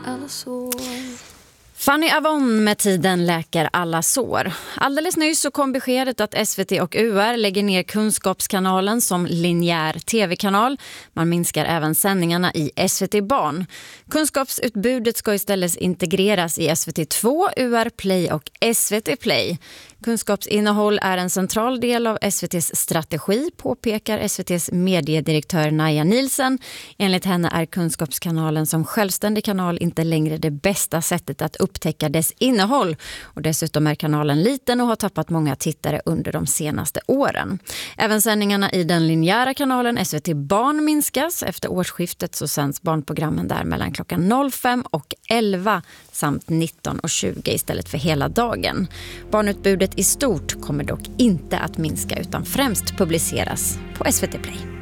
alla sår. Fanny Avon med Tiden läker alla sår. Alldeles nyss så kom beskedet att SVT och UR lägger ner Kunskapskanalen som linjär tv-kanal. Man minskar även sändningarna i SVT Barn. Kunskapsutbudet ska istället integreras i SVT2, UR Play och SVT Play. Kunskapsinnehåll är en central del av SVTs strategi, påpekar SVTs mediedirektör Naja Nielsen. Enligt henne är Kunskapskanalen som självständig kanal inte längre det bästa sättet att upptäcka dess innehåll. Och dessutom är kanalen liten och har tappat många tittare under de senaste åren. Även sändningarna i den linjära kanalen SVT Barn minskas. Efter årsskiftet så sänds barnprogrammen där mellan klockan 05 och 11 samt 19 och 20 istället för hela dagen. Barnutbudet i stort kommer dock inte att minska utan främst publiceras på SVT Play.